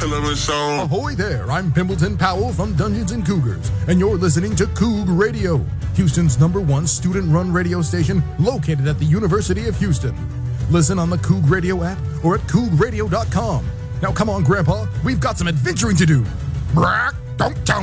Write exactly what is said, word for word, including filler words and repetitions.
Television. Ahoy there, I'm Pimbleton Powell from Dungeons and Cougars, and you're listening to Coug Radio, Houston's number one student-run radio station located at the University of Houston. Listen on the Coug Radio app or at coug radio dot com. Now come on, Grandpa, we've got some adventuring to do. Brack, don't tell